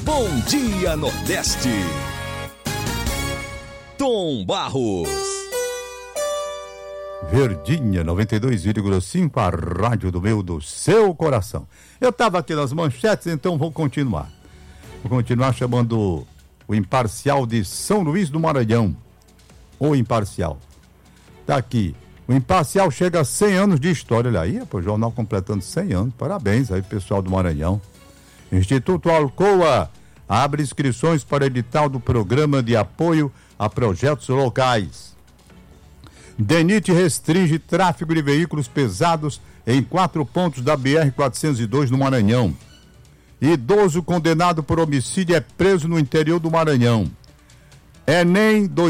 Bom Dia Nordeste. Tom Barros. Verdinha 92,5, a rádio do seu coração. Eu estava aqui nas manchetes, então vou continuar. Vou continuar chamando o Imparcial de São Luís do Maranhão. O Imparcial. Tá aqui. O Imparcial chega a 100 anos de história. Olha aí, o jornal completando 100 anos. Parabéns aí, pessoal do Maranhão. Instituto Alcoa abre inscrições para edital do Programa de Apoio a Projetos Locais. DENIT restringe tráfego de veículos pesados em 4 pontos da BR-402 no Maranhão. Idoso condenado por homicídio é preso no interior do Maranhão. Enem